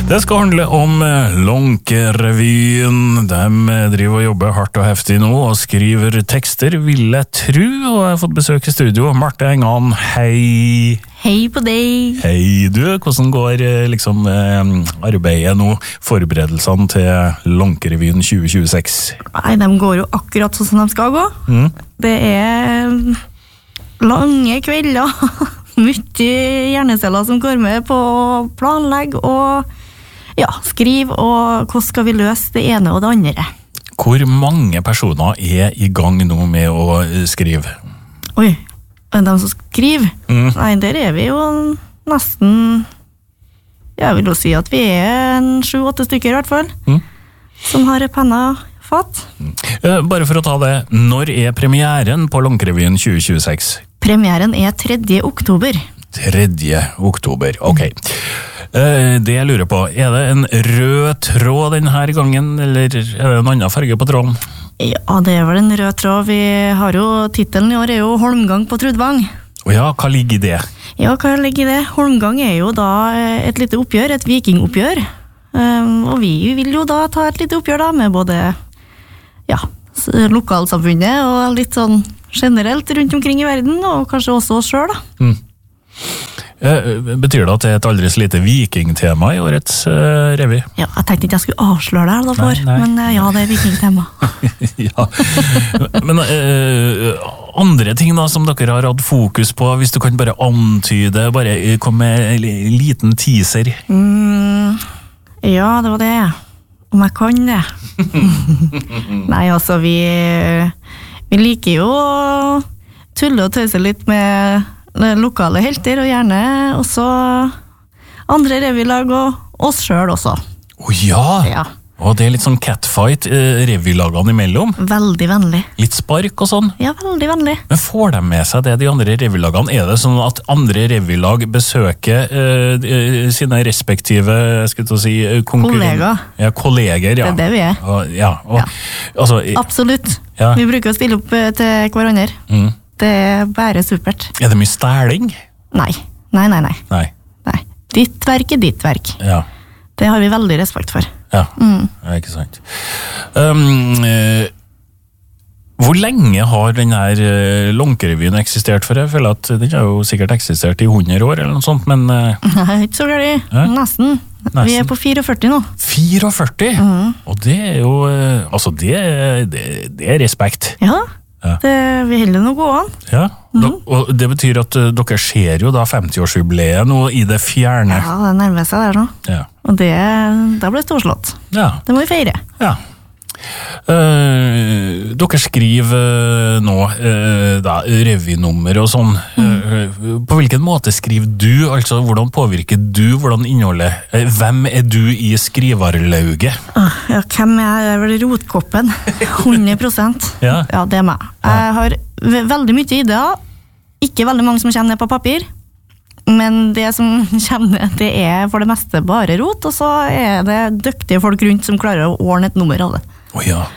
Det skal handle om Lonkerevyen. De driver og jobber hardt og heftig nå og skriver tekster, vil jeg tro, og jeg har fått besøk i studio. Marte Engan, hei! Hei på deg! Hei du, hvordan går arbeidet nå, forberedelsene til Lonkerevyen 2026? Nei, de går jo akkurat sånn som de skal gå. Det lange kvelder, mye hjerneceller som går med på planlegg og skriv, og hvordan skal vi løse det ene og det andre. Hvor mange personer i gang nå med å skrive? Oi, de som skriver? Nei, der vi jo nesten, jeg vil jo si at vi en 7-8 stykker i hvert fall, som har penna fatt. Bare for å ta det, når premieren på Lonkerevyen 2026? Premieren 3. oktober. 3. oktober, ok. Det jeg lurer på, det en rød tråd denne gangen, eller det en annen farge på tråden? Ja, det vel en rød tråd. Vi har jo, titelen i år jo Holmgang på Trudvang. Ja, hva ligger i det? Ja, hva ligger i det? Holmgang jo da et lite oppgjør, et vikingoppgjør. Og vi vil jo da ta et lite oppgjør da, med både lokalsamfunnet og litt sånn generelt rundt omkring i verden, og kanskje også oss selv da. Betyr det at det et aldri så lite vikingtema i årets revy? Ja, jeg tenkte ikke jeg skulle avsløre det da men ja, det vikingtema. Ja, men andre ting da som dere har hatt fokus på, hvis du kan bare antyde, bare kom med en liten teaser. Ja, det var det. Om jeg kan det. Nei, altså, vi liker jo å tulle og tøyse litt med lokale helter, og gjerne også andre revylag og oss selv også. Ja. Og det litt sånn catfight revylagene imellom? Veldig vennlig. Litt spark og sånn? Ja, veldig vennlig. Men får de med seg det, de andre revylagene? Det sånn at andre revylag besøker sine respektive, kollegaer? Ja, kolleger, ja. Det vi Altså, absolutt. Ja. Vi bruker å stille opp til hverandre. Det bare supert. Det mye stæling? Nei. Ditt verk ditt verk. Ja. Det har vi veldig respekt for. Ja, ikke sant. Hvor lenge har denne Lonkerevyen eksistert for? Jeg føler at den har jo sikkert eksistert i 100 år eller noe sånt, men... Nei, ikke så galt. Nesten. Vi på 44 nå. 44? Og det jo... Altså, det respekt. Ja. Vi holder noe gå an. Ja, og det betyr at dere ser jo da 50-årsjubileet nå i det fjerne. Ja, det nærmer seg der nå. Ja. Og da ble det storslått. Ja. Det må vi feire. Ja. Dere skriver nå revynummer og sånn. På hvilken måte skriver du? Altså, hvordan påvirker du? Hvordan innholdet? Hvem du i skrivarlauget? Ja, hvem jeg vel rotkoppen? 100%. Ja, det meg. Jeg har veldig mye ideer. Ikke veldig mange som kommer ned på papir. Men det som kommer ned, det for det meste bare rot, og så det dyktige folk rundt som klarer å ordne et nummer av det. Ja.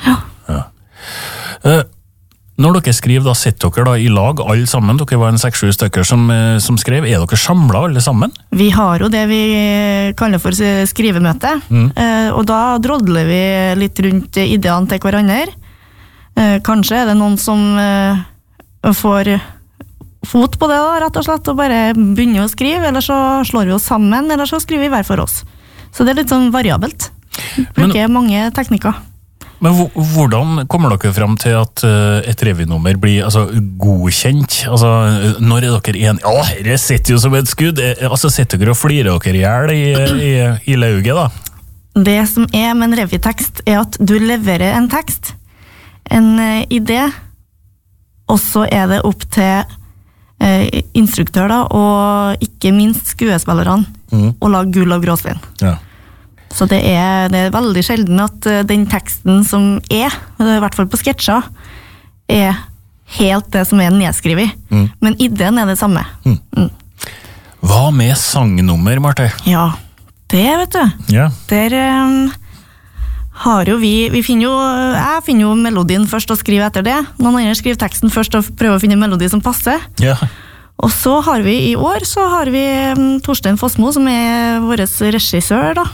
Når dere skriver, da sitter dere da i lag alle sammen, dere var en 6-7 stykker som skrev, dere samlet alle sammen? Vi har jo det vi kaller for skrivemøte, og da drodler vi litt rundt ideene til hverandre. Kanskje det noen som får fot på det da, rett og slett, og bare begynner å skrive, eller så slår vi oss sammen, eller så skriver vi hver for oss. Så det litt sånn variabelt. Bruker mange teknikker. Men hvordan kommer dere frem til at et revynummer blir godkjent? Altså, når dere enige? Ja, det sitter jo som et skudd. Altså, sitter dere og flirer dere ihjel i lauget, da? Det som med en revytekst at du leverer en tekst, en idé, og så det opp til instruktør da, og ikke minst skuespillerne, og lage gull av gråstein. Ja. Så det veldig sjelden at den teksten som i hvert fall på sketsjer, helt det som nedskrevet. Men ideen det samme. Hva med sangnummer, Marte? Ja, det vet du. Ja. Der har jo jeg finner jo melodien først og skriver etter det. Noen andre skriver teksten først og prøver å finne en melodi som passer. Ja. Og så har vi i år, Torstein Fossmo, som vår regissør da.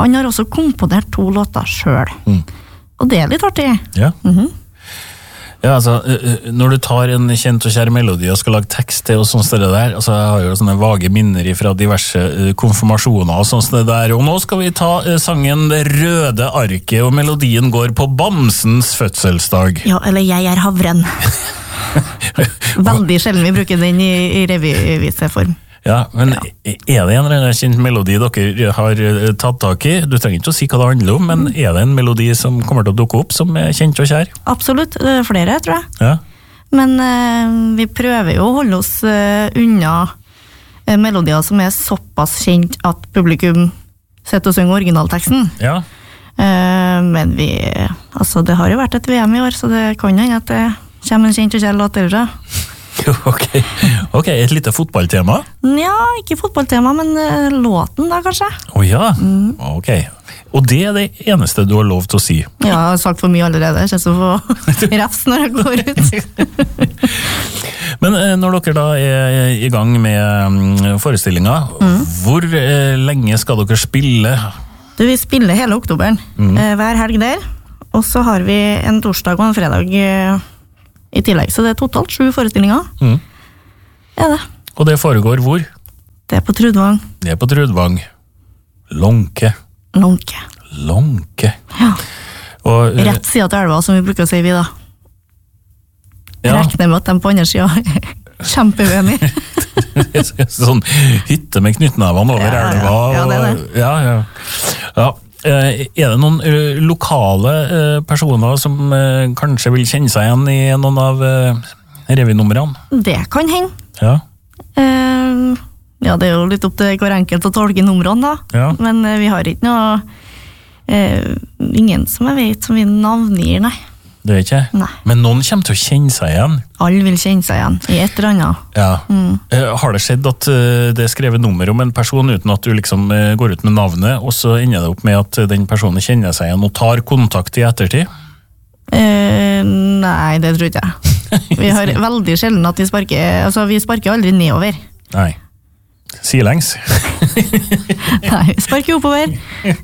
Han har også komponert 2 låter selv. Og det litt artig. Ja. Ja, altså, når du tar en kjent og kjær melodi og skal lage tekst til og sånn sted der, altså jeg har jo sånne vage minner fra diverse konfirmasjoner og sånn sted der, og nå skal vi ta sangen Det røde arket, og melodien går på Bamsens fødselsdag. Ja, eller Jeg er havren. Veldig sjelden vi bruker den i revyviseform. Ja, men er det en eller annen kjent melodi dere har tatt tak i? Du trenger ikke å si hva det handler om, men er det en melodi som kommer til å dukke opp som er kjent og kjær? Absolutt, det er flere, tror jeg. Ja. Men vi prøver jo å holde oss unna melodier som er såpass kjent at publikum sitter og synger originalteksten. Ja. Men altså det har jo vært et VM i år, så det kan hende at det kommer en kjent og kjær låt derfra. Ok, et lite fotballtema? Ja, ikke fotballtema, men låten da, kanskje. Ja, ok. Og det er det eneste du har lov til å si? Ja, jeg har sagt for mye allerede, jeg kjenner så få refs når jeg går ut. Men når dere da er i gang med forestillinger, hvor lenge skal dere spille? Vi spiller hele oktoberen, hver helg der, og så har vi en torsdag og en fredag i tillegg, så det er totalt 7 forestillinger. Ja, det. Og det foregår hvor? Det er på Trudvang. Det er på Trudvang. Lonke. Ja. Og, rett siden til elva, som vi bruker å si vi da. Ja. Rekner med at de på andre siden er kjempevennlig. Sånn hytte med knyttnevene over elva. Ja, det er det. Ja. Er det noen lokale personer som kanskje vil kjenne seg igjen i noen av revynumrene? Det kan hende. Ja. Ja, det er jo litt opp til hver enkelt å tolke numrene da. Ja. Men vi har ikke noe ingen som jeg vet som vi navngir, nei. Det er ikke? Nei. Men noen kommer til å kjenne seg igjen? Alle vil kjenne seg igjen, i et eller annet. Ja. Har det skjedd at det er skrevet nummer om en person uten at du liksom går ut med navnet, og så ender det opp med at den personen kjenner seg igjen og tar kontakt i ettertid? Nei, det tror ikke jeg. Vi har veldig sjelden at vi sparker aldri nedover. Nei. Sidelengs. Nei, vi sparker oppover.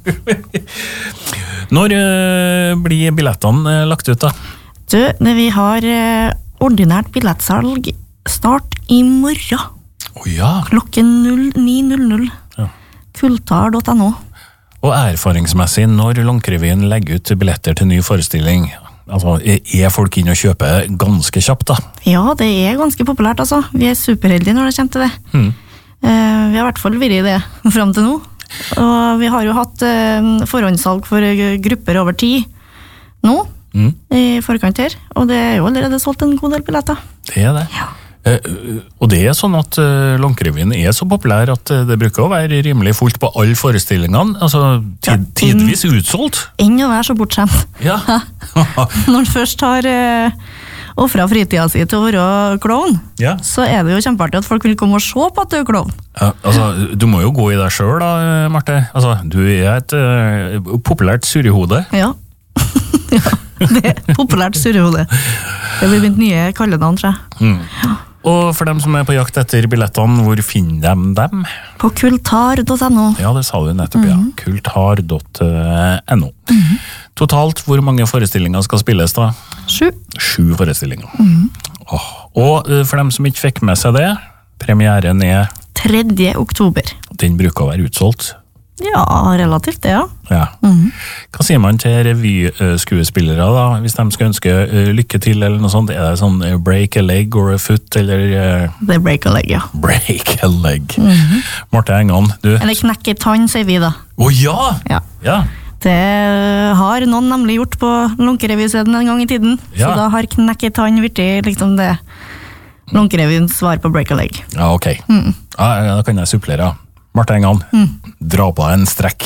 Når blir billettene lagt ut da? Vi har ordinært billettsalg start i morgen. Ja. Klokken 09:00. Ja. Kultar.no. Og erfaringsmessig, når Lonkerevyen legger ut billetter til ny forestilling, altså, er folk inn og kjøper ganske kjapt da? Ja, det er ganske populært altså. Vi er superheldige når det kommer til det. Vi har i hvert fall vært i det frem til nå. Og vi har jo hatt forhåndssalg for grupper over 10 nå, i forkant her, og det er jo allerede solgt en god del billetter. Det er det. Ja. Og det er sånn at Lonkerevyen er så populær at det bruker å være rimelig fullt på alle forestillingene, altså tidvis utsolgt. Enn å være så bortskjemt. Ja. Når man først har offret fritida si til å være klovn, så er det jo kjempeartig at folk vil komme og se på at du er klovn. Ja, altså, du må jo gå i deg selv da, Marte. Altså, du er et populært surrehode. Ja. Det er populært surrehode. Det blir mitt nye kallenavn, tror jeg. Og for dem som er på jakt etter billettene, hvor finner de dem? På kultar.no. Ja, det sa du nettopp, ja. Kultar.no. Totalt, hvor mange forestillinger skal spilles da? 7. 7 forestillinger. Og for dem som ikke fikk med seg det, premieren er 3. oktober. Den bruker å være utsolgt. Ja, relativt det, ja. Hva sier man til revyskuespillere da, hvis de skal ønske lykke til eller noe sånt? Er det sånn break a leg or a foot, eller? Det er break a leg, ja. Break a leg. Marte Engan, du? Eller knekke i tann, sier vi da. Ja! Det har noen nemlig gjort på Lonkerevyscenen en gang i tiden, så da har knekke i tann virkelig liksom det Lonkerevyens svar på break a leg. Ja, ok. Da kan jeg supplere, Marte Engan, dra på deg en strekk.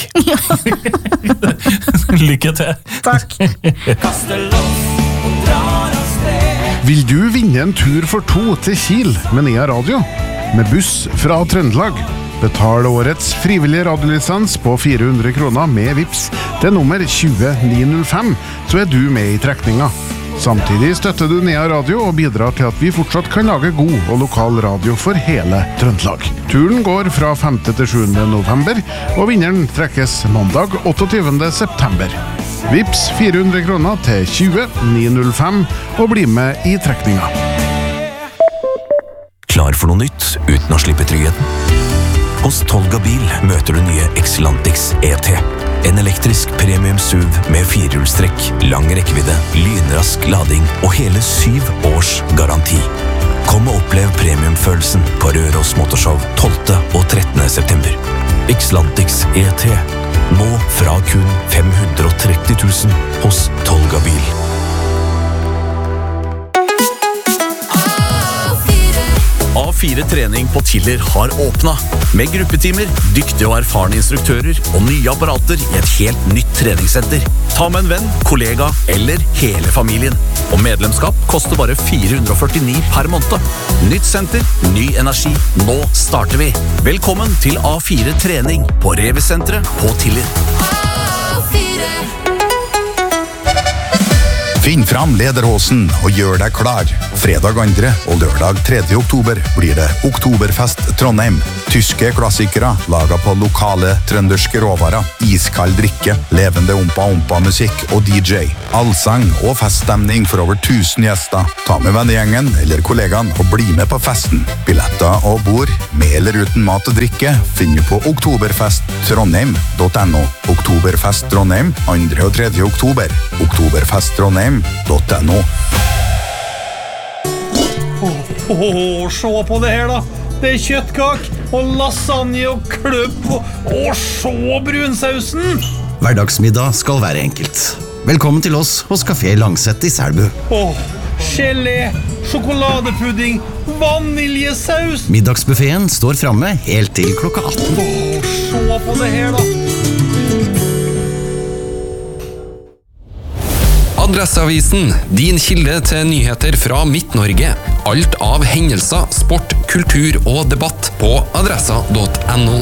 Lykke til. Takk. Vil du vinne en tur for 2 til Kiel med Nea Radio? Med buss fra Trøndelag. Betal årets frivillige radiolisens på 400 kroner med Vips til nummer 20905, så er du med i trekninga. Samtidig støtter du Nea Radio og bidrar til at vi fortsatt kan lage god og lokal radio for hele Trøndelag. Turen går fra 5. til 7. november, og vinneren trekkes mandag 28. september. Vips 400 kroner til 20 905 og bli med i trekninga. Klar for noe nytt uten å slippe tryggheten? Hos Tolga Bil møter du nye Xlantix ET. En elektrisk premium SUV med 4-hjulstrekk, lang rekkevidde, lynrask lading og hele 7 års garanti. Kom og opplev premiumfølelsen på Røros Motorshow 12. og 13. september. Xlantix ET. Nå fra kun 530 000 hos Tolga Bil. A4 trening på Tiller har åpnet. Med gruppetimer, dyktige og erfarne instruktører og nye apparater i et helt nytt treningssenter. Ta med en venn, kollega eller hele familien. Og medlemskap koster bare 449 per måned. Nytt senter, ny energi. Nå starter vi. Velkommen til A4 trening på Revisenteret på Tiller. Finn fram lederhåsen og gjør deg klar. Fredag 2. og lørdag 3. oktober blir det Oktoberfest Trondheim. Tyske klassikere laget på lokale trønderske råvarer, iskald drikke, levende ompa-ompa-musikk og DJ. Allsang og feststemning for over 1000 gjester. Ta med vennegjengen eller kollegaen og bli med på festen. Billetter og bord, med eller uten mat og drikke, finner du på oktoberfesttrondheim.no. Oktoberfest Trondheim 2. og 3. oktober. Oktoberfesttrondheim.no. Se på det her da. Det kjøttkak og lasagne og kløpp og se brunsausen. Hverdagsmiddag skal være enkelt. Velkommen til oss hos Café Langset i Selbu. Gelé, sjokoladepudding, vaniljesaus. Middagsbuffeten står fremme helt til klokka 18. Se på det her da. Adresseavisen, din kilde til nyheter fra Midt-Norge. Alt av hendelser, sport, kultur og debatt på adressa.no.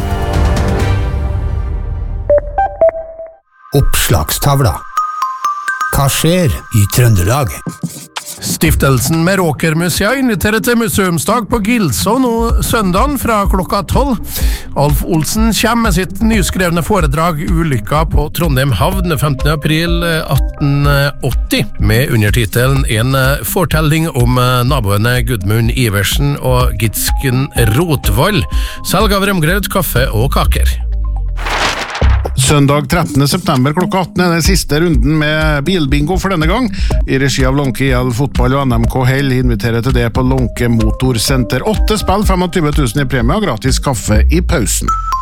Oppslagstavla. Hva skjer i Trøndelag? Stiftelsen Meråkermuseet inviterer til museumsdag på Gilså nå søndagen fra klokka 12. Alf Olsen kommer med sitt nyskrevne foredrag Ulykka på Trondheim havn 15. april 1880 med undertitelen En fortelling om naboene Gudmund Iversen og Gitsken Rotvall. Salg av rømgrøt, kaffe og kaker. Søndag 13. september klokka 18 er den siste runden med bilbingo for denne gang. I regi av Lonke IL Fotball og NMK Hell inviterer til det på Lonke Motorsenter. 8 spill, 25 000 i premie og gratis kaffe i pausen.